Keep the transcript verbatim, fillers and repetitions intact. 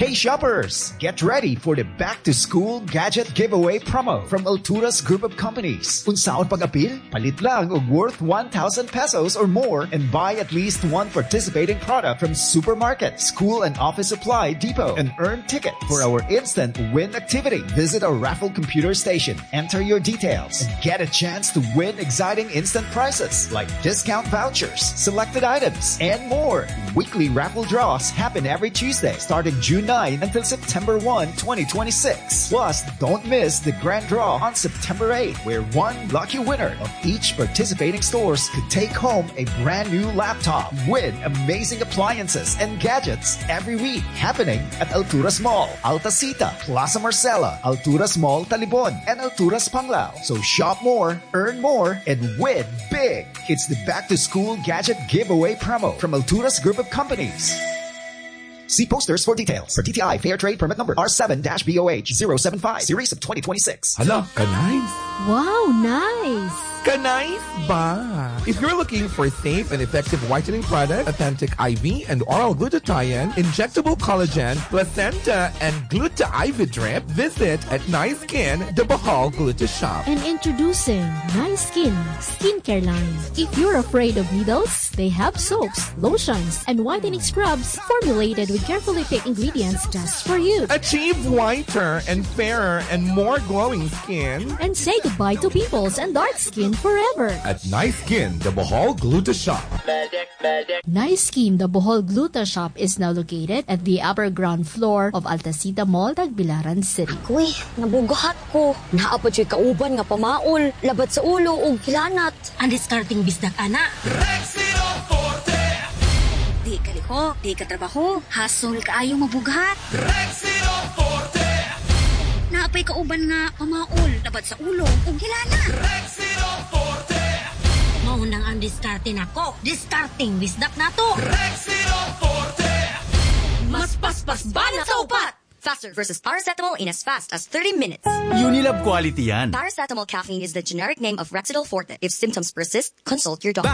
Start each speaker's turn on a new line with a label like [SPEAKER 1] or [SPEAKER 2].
[SPEAKER 1] Hey shoppers, get ready for the back-to-school gadget giveaway promo from Alturas Group of Companies. Unsaon pag-apil? Palit lang og worth one thousand pesos or more and buy at least one participating product from Supermarket, School and Office Supply Depot and earn tickets for our instant win activity. Visit our raffle computer station, enter your details, and get a chance to win exciting instant prizes like discount vouchers, selected items, and more. Weekly raffle draws happen every Tuesday starting June ninth until September first, twenty twenty-six. Plus, don't miss the grand draw on September eighth, where one lucky winner of each participating stores could take home a brand new laptop. Win amazing appliances and gadgets every week. Happening at Alturas Mall, Altasita, Plaza Marcela, Alturas Mall Talibon, and Alturas Panglao. So shop more, earn more, and win big. It's the back-to-school gadget giveaway promo from Alturas Group of Companies. See posters for details. For T T I Fair Trade Permit Number R seven B O H zero seven five, Series of twenty twenty-six.
[SPEAKER 2] Hala, ka-nice.
[SPEAKER 3] Wow, nice.
[SPEAKER 2] Ka-nice ba? If you're looking for safe and effective whitening product, authentic I V and oral glutathione, injectable collagen, placenta, and Gluta-I V drip, visit at Nice Skin, the Bohol Gluta Shop.
[SPEAKER 3] And introducing Nice Skin skincare line. If you're afraid of needles, they have soaps, lotions, and whitening scrubs formulated with carefully picked ingredients just for you.
[SPEAKER 2] Achieve whiter and fairer and more glowing skin.
[SPEAKER 3] And say goodbye to pimples and dark skin forever.
[SPEAKER 2] At Nice Skin, the Bohol Gluta Shop.
[SPEAKER 3] Nice Skin, the Bohol Gluta Shop is now located at the upper ground floor of Altasita Mall, Tagbilaran City.
[SPEAKER 4] Uy, nabugahat ko. Naapad siya kauban nga pamaol, labat sa ulo o kilanat.
[SPEAKER 5] Ang discarding bisdak, ana.
[SPEAKER 6] Rexino Forte!
[SPEAKER 5] Di ka liko, di ka trabaho, hasol ka ayaw mabugat.
[SPEAKER 6] Rexino Forte!
[SPEAKER 5] Naapay kauban nga pamaol, labat sa ulo o kilanat.
[SPEAKER 6] Rexino Forte!
[SPEAKER 5] Maunang ang discarding ako. Discarding bisdak na to.
[SPEAKER 6] Rexino Forte!
[SPEAKER 5] Mas paspas ba na sa upat?
[SPEAKER 4] Faster versus paracetamol in as fast as thirty minutes.
[SPEAKER 7] Unilab quality yan.
[SPEAKER 4] Paracetamol caffeine is the generic name of Rexidol Forte. If symptoms persist, consult your doctor.